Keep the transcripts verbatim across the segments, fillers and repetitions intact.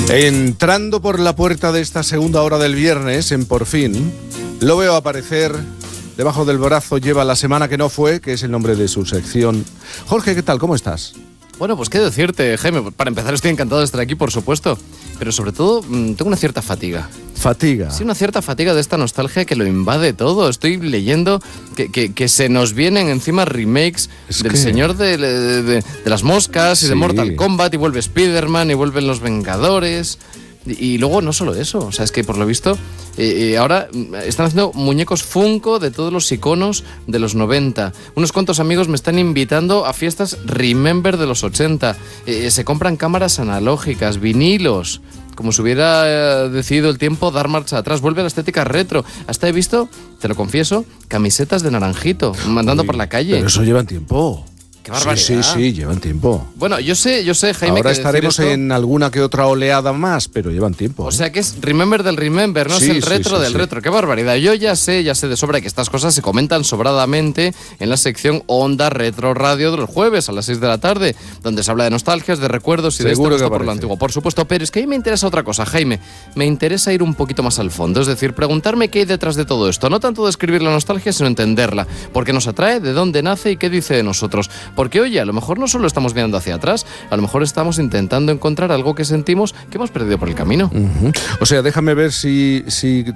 Entrando por la puerta de esta segunda hora del viernes, en Por Fin, lo veo aparecer. Debajo del brazo lleva La semana que no fue, que es el nombre de su sección. Jorge, ¿qué tal? ¿Cómo estás? Bueno, pues qué decirte, Jaime. Para empezar, estoy encantado de estar aquí, por supuesto. Pero sobre todo, tengo una cierta fatiga. ¿Fatiga? Sí, una cierta fatiga de esta nostalgia que lo invade todo. Estoy leyendo que, que, que se nos vienen encima remakes es del que... Señor de, de, de, de las Moscas y sí. de Mortal Kombat, y vuelve Spider-Man, y vuelven los Vengadores... Y luego no solo eso, o sea, es que por lo visto eh, eh, ahora están haciendo muñecos Funko de todos los iconos de los noventa. Unos cuantos amigos me están invitando a fiestas Remember de los ochenta. Eh, se compran cámaras analógicas, vinilos. Como si hubiera eh, decidido el tiempo dar marcha atrás. Vuelve a la estética retro. Hasta he visto, te lo confieso, camisetas de naranjito mandando Uy, por la calle. Pero eso lleva tiempo. ¡Qué barbaridad! Sí, sí, sí, llevan tiempo. Bueno, yo sé, yo sé, Jaime, ahora que estaremos esto, en alguna que otra oleada más, pero llevan tiempo. O ¿eh? sea que es Remember del Remember, ¿no? Sí, es el retro sí, sí, del sí. retro. ¡Qué barbaridad! Yo ya sé, ya sé de sobra que estas cosas se comentan sobradamente en la sección Onda Retro Radio de los jueves a las seis de la tarde, donde se habla de nostalgias, de recuerdos y Seguro de esto que por lo antiguo. Por supuesto, pero es que a mí me interesa otra cosa, Jaime. Me interesa ir un poquito más al fondo, es decir, preguntarme qué hay detrás de todo esto. No tanto describir la nostalgia, sino entenderla. ¿Por qué nos atrae? ¿De dónde nace? ¿Y qué dice de nosotros? Porque, oye, a lo mejor no solo estamos mirando hacia atrás, a lo mejor estamos intentando encontrar algo que sentimos que hemos perdido por el camino. Uh-huh. O sea, déjame ver si, si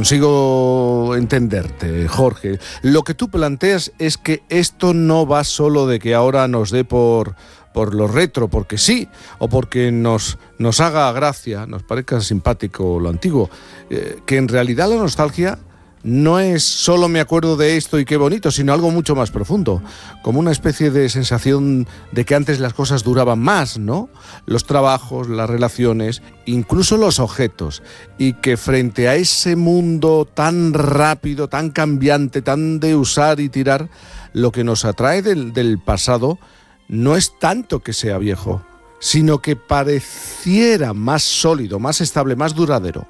consigo entenderte, Jorge. Lo que tú planteas es que esto no va solo de que ahora nos dé por... por lo retro, porque sí, o porque nos, nos haga gracia, nos parezca simpático lo antiguo, eh, que en realidad la nostalgia no es solo me acuerdo de esto y qué bonito, sino algo mucho más profundo, como una especie de sensación de que antes las cosas duraban más, ¿no? Los trabajos, las relaciones, incluso los objetos, y que frente a ese mundo tan rápido, tan cambiante, tan de usar y tirar, lo que nos atrae del, del pasado no es tanto que sea viejo, sino que pareciera más sólido, más estable, más duradero.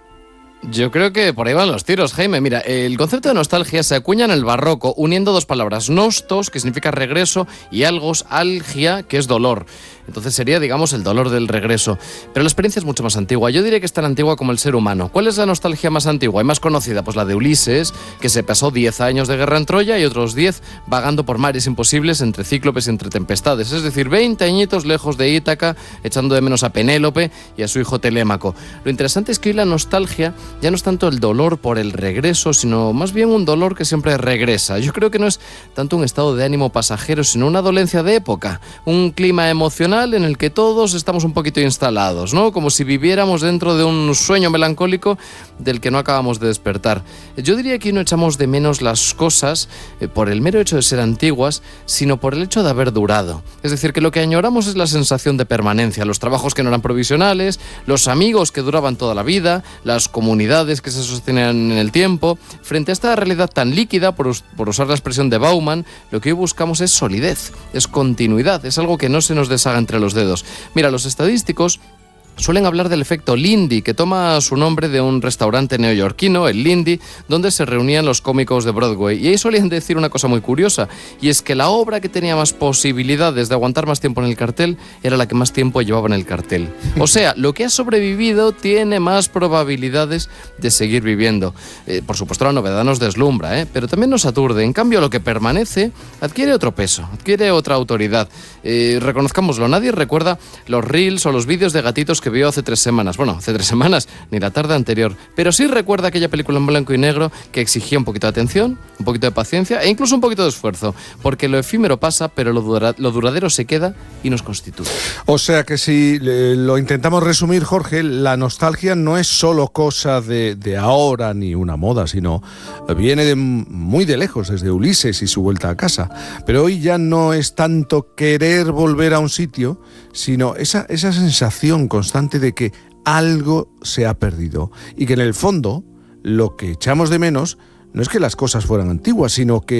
Yo creo que por ahí van los tiros, Jaime. Mira, el concepto de nostalgia se acuña en el barroco uniendo dos palabras, nostos, que significa regreso, y algos, algia, que es dolor. Entonces sería, digamos, el dolor del regreso. Pero la experiencia es mucho más antigua. Yo diría que es tan antigua como el ser humano. ¿Cuál es la nostalgia más antigua y más conocida? Pues la de Ulises, que se pasó diez años de guerra en Troya y otros diez vagando por mares imposibles entre cíclopes y entre tempestades. Es decir, veinte añitos lejos de Ítaca, echando de menos a Penélope y a su hijo Telémaco. Lo interesante es que hoy la nostalgia ya no es tanto el dolor por el regreso, sino más bien un dolor que siempre regresa. Yo creo que no es tanto un estado de ánimo pasajero, sino una dolencia de época, un clima emocional en el que todos estamos un poquito instalados, ¿no? Como si viviéramos dentro de un sueño melancólico del que no acabamos de despertar. Yo diría que no echamos de menos las cosas eh, por el mero hecho de ser antiguas, sino por el hecho de haber durado. Es decir, que lo que añoramos es la sensación de permanencia, los trabajos que no eran provisionales, los amigos que duraban toda la vida, las comunidades que se sostenían en el tiempo. Frente a esta realidad tan líquida, por, por usar la expresión de Bauman, lo que hoy buscamos es solidez, es continuidad, es algo que no se nos deshaga entre los dedos. Mira, los estadísticos suelen hablar del efecto Lindy, que toma su nombre de un restaurante neoyorquino, el Lindy, donde se reunían los cómicos de Broadway. Y ahí solían decir una cosa muy curiosa, y es que la obra que tenía más posibilidades de aguantar más tiempo en el cartel era la que más tiempo llevaba en el cartel. O sea, lo que ha sobrevivido tiene más probabilidades de seguir viviendo. Eh, por supuesto, la novedad nos deslumbra, ¿eh? Pero también nos aturde. En cambio, lo que permanece adquiere otro peso, adquiere otra autoridad. Eh, reconozcámoslo, nadie recuerda los reels o los vídeos de gatitos que vio hace tres semanas. Bueno, hace tres semanas, ni la tarde anterior. Pero sí recuerda aquella película en blanco y negro que exigía un poquito de atención, un poquito de paciencia e incluso un poquito de esfuerzo. Porque lo efímero pasa, pero lo, dura, lo duradero se queda y nos constituye. O sea que si eh, lo intentamos resumir, Jorge, la nostalgia no es solo cosa de, de ahora ni una moda, sino viene de muy de lejos, desde Ulises y su vuelta a casa. Pero hoy ya no es tanto querer volver a un sitio, sino esa, esa sensación constante de que algo se ha perdido y que en el fondo lo que echamos de menos no es que las cosas fueran antiguas, sino que,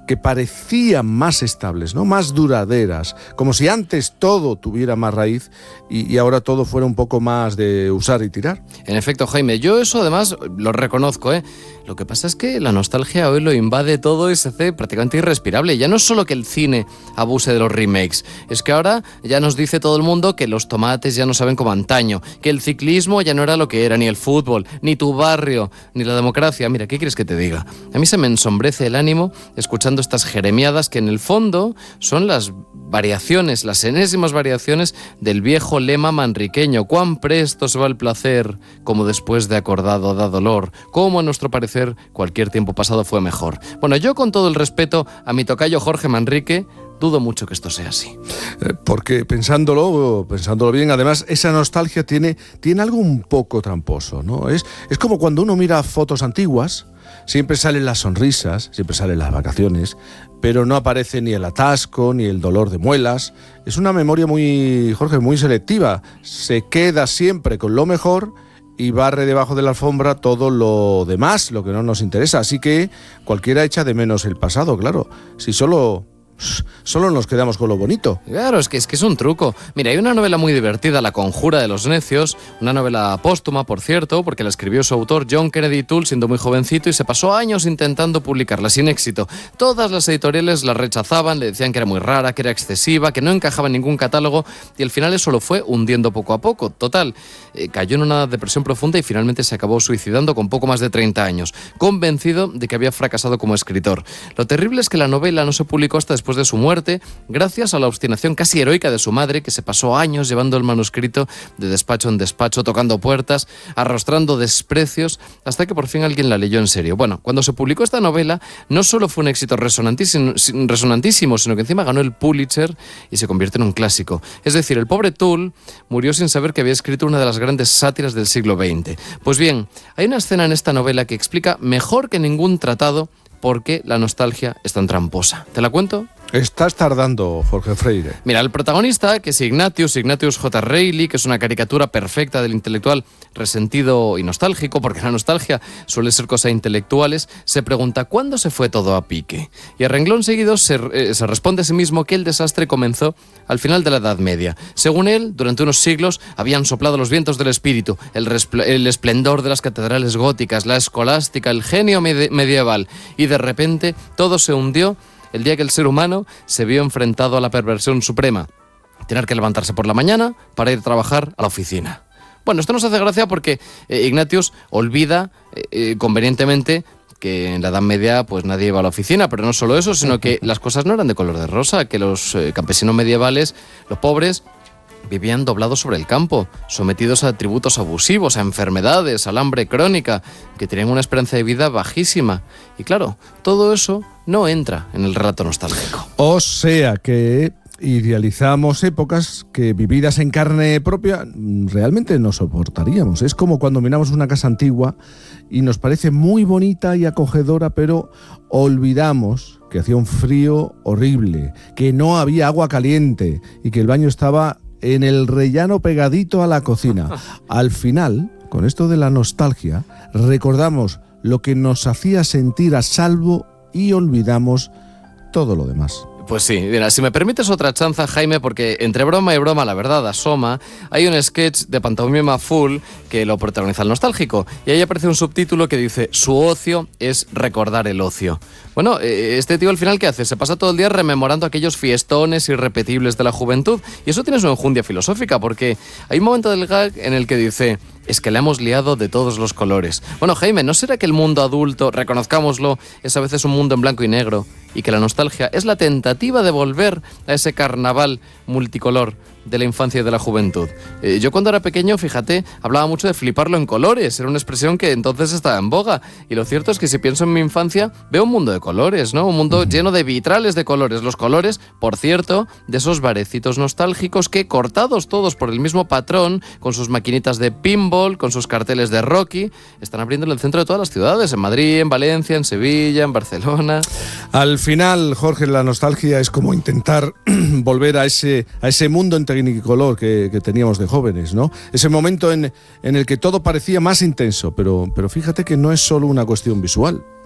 que parecían más estables, ¿no? Más duraderas, como si antes todo tuviera más raíz y, y ahora todo fuera un poco más de usar y tirar. En efecto, Jaime, yo eso además lo reconozco, ¿eh? Lo que pasa es que la nostalgia hoy lo invade todo y se hace prácticamente irrespirable. Ya no es solo que el cine abuse de los remakes, es que ahora ya nos dice todo el mundo que los tomates ya no saben como antaño, que el ciclismo ya no era lo que era, ni el fútbol, ni tu barrio, ni la democracia. Mira, ¿qué quieres que te diga? A mí se me ensombrece el ánimo escuchando estas jeremiadas que en el fondo son las variaciones, las enésimas variaciones del viejo lema manriqueño. Cuán presto se va el placer, como después de acordado da dolor, como a nuestro parecer cualquier tiempo pasado fue mejor. Bueno, yo con todo el respeto a mi tocayo Jorge Manrique, dudo mucho que esto sea así. Porque pensándolo, pensándolo bien, además esa nostalgia tiene, tiene algo un poco tramposo, ¿no? Es, es como cuando uno mira fotos antiguas, siempre salen las sonrisas, siempre salen las vacaciones, pero no aparece ni el atasco, ni el dolor de muelas. Es una memoria muy, Jorge, muy selectiva. Se queda siempre con lo mejor y barre debajo de la alfombra todo lo demás, lo que no nos interesa. Así que cualquiera echa de menos el pasado, claro. Si solo... Solo nos quedamos con lo bonito. Claro, es que, es que es un truco. Mira, hay una novela muy divertida, La conjura de los necios, una novela póstuma, por cierto, porque la escribió su autor John Kennedy Toole siendo muy jovencito y se pasó años intentando publicarla sin éxito. Todas las editoriales la rechazaban, le decían que era muy rara, que era excesiva, que no encajaba en ningún catálogo y al final eso lo fue hundiendo poco a poco. Total, eh, cayó en una depresión profunda y finalmente se acabó suicidando con poco más de treinta años, convencido de que había fracasado como escritor. Lo terrible es que la novela no se publicó hasta después después de su muerte, gracias a la obstinación casi heroica de su madre, que se pasó años llevando el manuscrito de despacho en despacho, tocando puertas, arrostrando desprecios, hasta que por fin alguien la leyó en serio. Bueno, cuando se publicó esta novela, no solo fue un éxito resonantísimo, resonantísimo, sino que encima ganó el Pulitzer y se convierte en un clásico. Es decir, el pobre Toole murió sin saber que había escrito una de las grandes sátiras del siglo veinte. Pues bien, hay una escena en esta novela que explica mejor que ningún tratado por qué la nostalgia es tan tramposa. ¿Te la cuento? Estás tardando, Jorge Freire. Mira, el protagonista, que es Ignatius, Ignatius J. Reilly, que es una caricatura perfecta del intelectual resentido y nostálgico, porque la nostalgia suele ser cosa de intelectuales, se pregunta ¿cuándo se fue todo a pique? Y a renglón seguido se, eh, se responde a sí mismo que el desastre comenzó al final de la Edad Media. Según él, durante unos siglos habían soplado los vientos del espíritu, el, el esplendor de las catedrales góticas, la escolástica, el genio med medieval, y de repente todo se hundió el día que el ser humano se vio enfrentado a la perversión suprema, tener que levantarse por la mañana para ir a trabajar a la oficina. Bueno, esto nos hace gracia porque eh, Ignatius olvida eh, eh, convenientemente que en la Edad Media pues nadie iba a la oficina, pero no solo eso, sino que las cosas no eran de color de rosa, que los eh, campesinos medievales, los pobres, vivían doblados sobre el campo, sometidos a tributos abusivos, a enfermedades, al hambre crónica, que tenían una esperanza de vida bajísima. Y claro, todo eso no entra en el relato nostálgico. O sea que idealizamos épocas que vividas en carne propia realmente no soportaríamos. Es como cuando miramos una casa antigua y nos parece muy bonita y acogedora, pero olvidamos que hacía un frío horrible, que no había agua caliente y que el baño estaba en el rellano pegadito a la cocina. Al final, con esto de la nostalgia, recordamos lo que nos hacía sentir a salvo y olvidamos todo lo demás. Pues sí, mira, si me permites otra chanza, Jaime, porque entre broma y broma la verdad asoma, hay un sketch de Pantomima Full que lo protagoniza el nostálgico, y ahí aparece un subtítulo que dice «Su ocio es recordar el ocio». Bueno, este tío al final ¿qué hace? Se pasa todo el día rememorando aquellos fiestones irrepetibles de la juventud, y eso tiene su enjundia filosófica, porque hay un momento del gag en el que dice «Es que la hemos liado de todos los colores». Bueno, Jaime, ¿no será que el mundo adulto, reconozcámoslo, es a veces un mundo en blanco y negro, y que la nostalgia es la tentativa de volver a ese carnaval multicolor de la infancia y de la juventud? Eh, yo cuando era pequeño, fíjate, hablaba mucho de fliparlo en colores, era una expresión que entonces estaba en boga, y lo cierto es que si pienso en mi infancia, veo un mundo de colores, ¿no? Un mundo lleno de vitrales de colores, los colores, por cierto, de esos barecitos nostálgicos que, cortados todos por el mismo patrón, con sus maquinitas de pinball, con sus carteles de Rocky, están abriendo en el centro de todas las ciudades, en Madrid, en Valencia, en Sevilla, en Barcelona. Al final, Jorge, la nostalgia es como intentar volver a ese, a ese mundo en tecnicolor que, que teníamos de jóvenes, ¿no? Ese momento en, en el que todo parecía más intenso, pero, pero fíjate que no es solo una cuestión visual.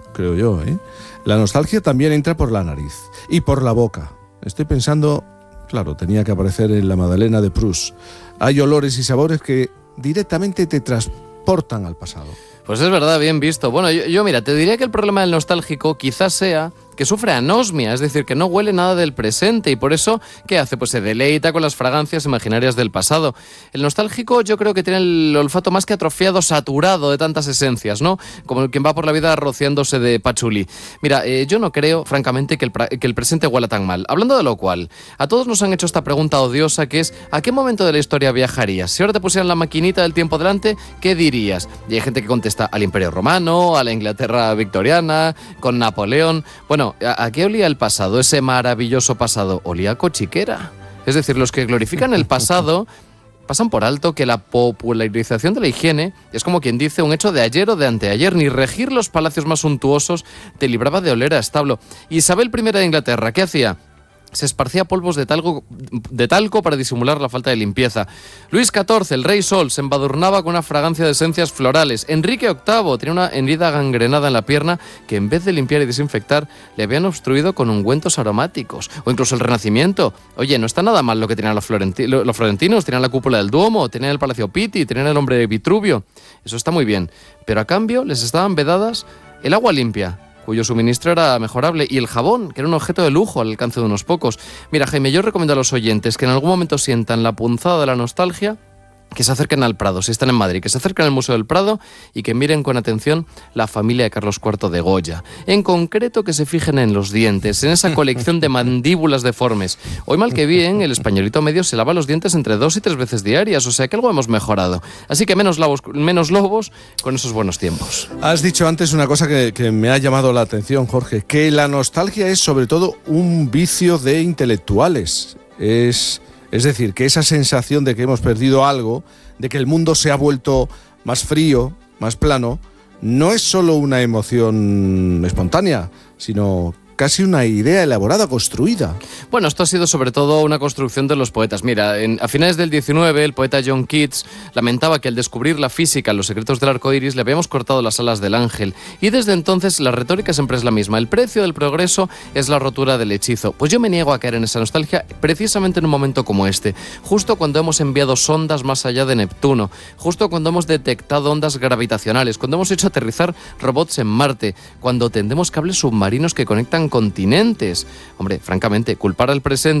creo yo, ¿eh? La nostalgia también entra por la nariz y por la boca. Estoy pensando, claro, tenía que aparecer en la Madalena de Proust. Hay olores y sabores que directamente te transportan al pasado. Pues es verdad, bien visto. Bueno, yo, yo mira, te diría que el problema del nostálgico quizás sea que sufre anosmia, es decir, que no huele nada del presente y por eso, ¿qué hace? Pues se deleita con las fragancias imaginarias del pasado. El nostálgico yo creo que tiene el olfato más que atrofiado, saturado de tantas esencias, ¿no? Como quien va por la vida rociándose de pachulí. Mira, eh, yo no creo, francamente, que el, que el presente huela tan mal. Hablando de lo cual, a todos nos han hecho esta pregunta odiosa que es ¿a qué momento de la historia viajarías? Si ahora te pusieran la maquinita del tiempo delante, ¿qué dirías? Y hay gente que contesta al Imperio Romano, a la Inglaterra victoriana, con Napoleón. Bueno, ¿a qué olía el pasado? Ese maravilloso pasado olía a cochiquera. Es decir, los que glorifican el pasado pasan por alto que la popularización de la higiene es como quien dice un hecho de ayer o de anteayer. Ni regir los palacios más suntuosos te libraba de oler a establo. Isabel primera de Inglaterra, ¿qué hacía? Se esparcía polvos de talco, de talco para disimular la falta de limpieza. Luis catorce, el rey Sol, se embadurnaba con una fragancia de esencias florales. Enrique octavo tenía una herida gangrenada en la pierna que en vez de limpiar y desinfectar le habían obstruido con ungüentos aromáticos. O incluso el Renacimiento. Oye, no está nada mal lo que tenían los, florenti- los florentinos. Tenían la cúpula del Duomo, tenían el Palacio Pitti, tenían el hombre de Vitruvio. Eso está muy bien. Pero a cambio les estaban vedadas el agua limpia, cuyo suministro era mejorable, y el jabón, que era un objeto de lujo al alcance de unos pocos. Mira, Jaime, yo recomiendo a los oyentes que en algún momento sientan la punzada de la nostalgia, que se acerquen al Prado, si están en Madrid, que se acerquen al Museo del Prado y que miren con atención la familia de Carlos cuarto de Goya. En concreto, que se fijen en los dientes, en esa colección de mandíbulas deformes. Hoy, mal que bien, el españolito medio se lava los dientes entre dos y tres veces diarias, o sea que algo hemos mejorado. Así que menos lobos, menos lobos con esos buenos tiempos. Has dicho antes una cosa que, que me ha llamado la atención, Jorge, que la nostalgia es sobre todo un vicio de intelectuales. Es... Es decir, que esa sensación de que hemos perdido algo, de que el mundo se ha vuelto más frío, más plano, no es solo una emoción espontánea, sino casi una idea elaborada, construida. Bueno, esto ha sido sobre todo una construcción de los poetas. Mira, en, a finales del diecinueve, el poeta John Keats lamentaba que al descubrir la física, los secretos del arco iris, le habíamos cortado las alas del ángel. Y desde entonces la retórica siempre es la misma. El precio del progreso es la rotura del hechizo. Pues yo me niego a caer en esa nostalgia precisamente en un momento como este. Justo cuando hemos enviado sondas más allá de Neptuno. Justo cuando hemos detectado ondas gravitacionales. Cuando hemos hecho aterrizar robots en Marte. Cuando tendemos cables submarinos que conectan continentes. Hombre, francamente, culpar al presente